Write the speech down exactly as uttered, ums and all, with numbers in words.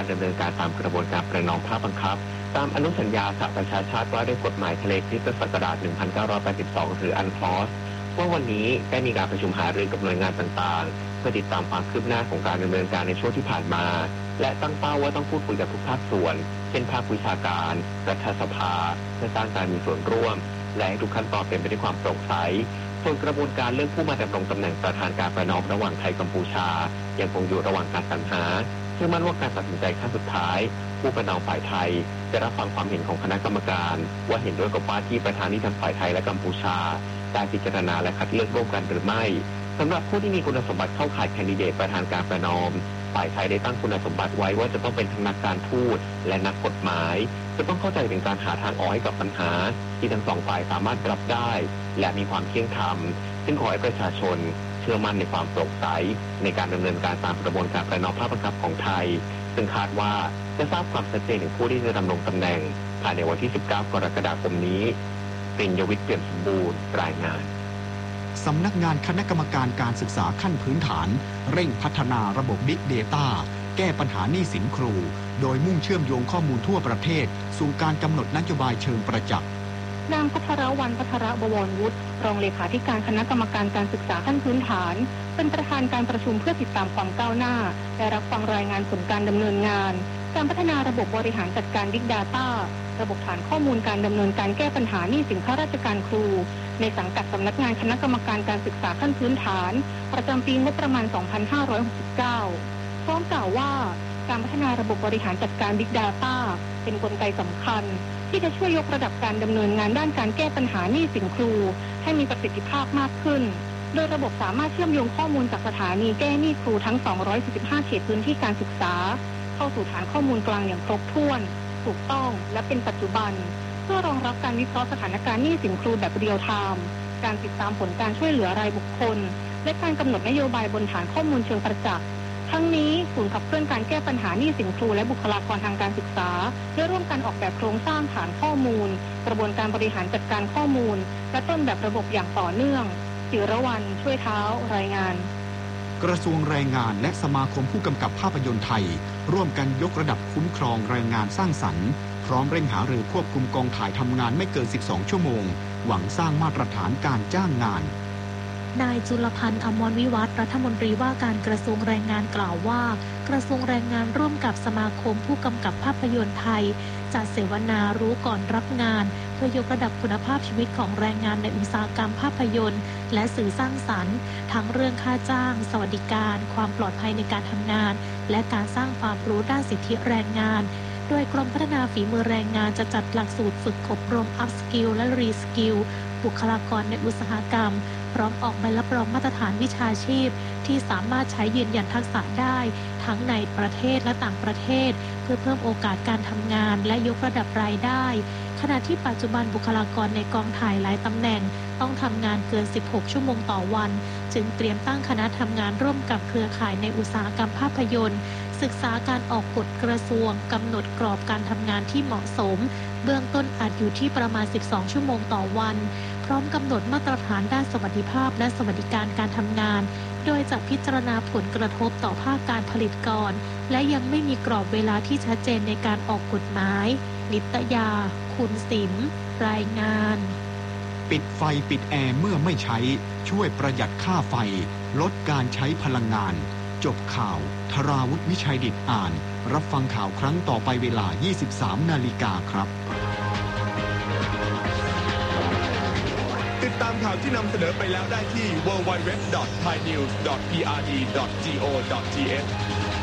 ดำเนินการตามกระบวนการประนอมภาคบังคับตามอนุสัญญาสหประชาชาติว่าด้วยกฎหมายทะเลคริสตศักราช หนึ่งพันเก้าร้อยแปดสิบสอง หรืออันคลอสว่าวันนี้ได้มีการประชุมหารือกับหน่วยงานต่างๆเพื่อติดตามความคืบหน้าของการดำเนินการในช่วงที่ผ่านมาและตั้งเป้าว่าต้องพูดคุยกับทุกภาคส่วนเช่นภาควิชาการรัฐสภาเพื่อสร้างการมีส่วนร่วมและให้ทุกขั้นตอนเป็นไปด้วยความโปร่งใสส่วนกระบวนการเลือกผู้มาดำรงตำแหน่งประธานการประนอมระหว่างไทยกัมพูชายังคงอยู่ระหว่างการสรรหาเชื่อมั่นว่าการตัดสินใจขั้นสุดท้ายผู้ประนอมฝ่ายไทยจะรับฟังความเห็นของคณะกรรมการว่าเห็นด้วยกับว่าที่ประธานที่ทั้งฝ่ายไทยและกัมพูชาได้พิจารณาและคัดเลือกร่วมกันหรือไม่สำหรับผู้ที่มีคุณสมบัติเข้าข่ายแคนดิเดตประธานการประนอมฝ่ายไทยได้ตั้งคุณสมบัติไว้ว่าจะต้องเป็นทั้งนักการทูตและนักกฎหมายจะต้องเข้าใจถึงการหาทางออกให้กับปัญหาที่ทั้งสองฝ่ายสามารถรับได้และมีความเที่ยงธรรมซึ่งขอให้ประชาชนเชื่อมั่นในความโปร่งใสในการดำเนินการตามกระบวนการประนอมภาคบังคับของไทยซึ่งคาดว่าจะทราบความชัดเจนถึงผู้ที่จะดำรงตำแหน่งภายในวันที่สิบเก้ากรกฎาคมนี้ปริญญวิทย์เปี่ยมสมบูรณ์รายงานสำนักงานคณะกรรมการการศึกษาขั้นพื้นฐานเร่งพัฒนาระบบ Big Data แก้ปัญหาหนี้สินครูโดยมุ่งเชื่อมโยงข้อมูลทั่วประเทศสู่การกำหนดนโยบายเชิงประจักษ์นางพัทรวรรณพัทรบวรวุฒิรองเลขาธิการคณะกรรมการการศึกษาขั้นพื้นฐานเป็นประธานการประชุมเพื่อติดตามความก้าวหน้าและรับฟังรายงานผลการดำเนินงานการพัฒนาระบบบริหารจัดการ Big Data ระบบฐานข้อมูลการดำเนินการแก้ปัญหาหนี้สินข้าราชการครูในสังกัดสำนักงานคณะกรรมการการศึกษาขั้นพื้นฐานประจำปีงบประมาณ สองพันห้าร้อยหกสิบเก้า พร้อมกล่าวว่าการพัฒนาระบบบริหารจัดการ Big Data เป็นกลไกสำคัญที่จะช่วยยกระดับการดำเนินงานด้านการแก้ปัญหาหนี้สินครูให้มีประสิทธิภาพมากขึ้นโดยระบบสามารถเชื่อมโยงข้อมูลจากสถานีแก้หนี้ครูทั้งสองร้อยสี่สิบห้าเขตพื้นที่การศึกษาเข้าสู่ฐานข้อมูลกลางอย่างครบถ้วนถูกต้องและเป็นปัจจุบันเพื่อรองรับการวิเคราะห์สถานการณ์หนี้สินครูแบบเรียลไทม์การติดตามผลการช่วยเหลือรายบุคคลและการกำหนดนโยบายบนฐานข้อมูลเชิงประจักษ์ทั้งนี้ศูนย์ขับเคลื่อนการแก้ปัญหาหนี้สินครูและบุคลากรทางการศึกษาได้ร่วมกันออกแบบโครงสร้างฐานข้อมูลกระบวนการบริหารจัดการข้อมูลและต้นแบบระบบอย่างต่อเนื่องจิรวรรณช่วยเท้ารายงานกระทรวงแรงงานและสมาคมผู้กำกับภาพยนตร์ไทยร่วมกันยกระดับคุ้มครองแรงงานสร้างสรรค์พร้อมเร่งหารือควบคุมกองถ่ายทำงานไม่เกินสิบสองชั่วโมงหวังสร้างมาตรฐานการจ้างงานนายจุลพันธ์ อมรวิวัฒน์รัฐมนตรีว่าการกระทรวงแรงงานกล่าวว่ากระทรวงแรงงานร่วมกับสมาคมผู้กำกับภาพยนตร์ไทยจัดเสวนารู้ก่อนรับงานเพื่อยกระดับคุณภาพชีวิตของแรงงานในอุตสาหกรรมภาพยนตร์และสื่อสร้างสรรค์ทั้งเรื่องค่าจ้างสวัสดิการความปลอดภัยในการทำงานและการสร้างความรู้ด้านสิทธิแรงงานโดยกรมพัฒนาฝีมือแรงงานจะจัดหลักสูตรฝึกอบรม อัพสกิล และ รีสกิล บุคลากรในอุตสาหกรรมพร้อมออกใบรับรองมาตรฐานวิชาชีพที่สามารถใช้ยืนยันทักษะได้ทั้งในประเทศและต่างประเทศเพื่อเพิ่มโอกาสการทำงานและยกระดับรายได้ขณะที่ปัจจุบันบุคลากรในกองถ่ายหลายตำแหน่งต้องทำงานเกินสิบหกชั่วโมงต่อวันจึงเตรียมตั้งคณะทำงานร่วมกับเครือข่ายในอุตสาหกรรมภาพยนตร์ศึกษาการออกกฎกระทรวงกำหนดกรอบการทำงานที่เหมาะสมเบื้องต้นอาจอยู่ที่ประมาณสิบสองชั่วโมงต่อวันพร้อมกำหนดมาตรฐานด้านสวัสดิภาพและสวัสดิการการทำงานโดยจะพิจารณาผลกระทบต่อภาคการผลิตก่อนและยังไม่มีกรอบเวลาที่ชัดเจนในการออกกฎหมายนิตยาคุณสิมรายงานปิดไฟปิดแอร์เมื่อไม่ใช้ช่วยประหยัดค่าไฟลดการใช้พลังงานจบข่าวธราวุฒิวิชัยดิษฐ์อ่านรับฟังข่าวครั้งต่อไปเวลา ยี่สิบสามนาฬิกาครับติดตามข่าวที่นำเสนอไปแล้วได้ที่ ดับเบิลยู ดับเบิลยู ดับเบิลยู ดอท ไทยนิวส์ ดอท พี อาร์ ดี ดอท จี โอ ดอท ที เอช